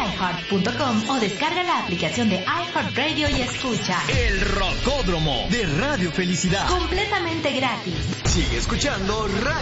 iHeart.com o descarga la aplicación de iHeartRadio y escucha El Rocódromo de Radio Felicidad. completamente gratis. Sigue escuchando Radio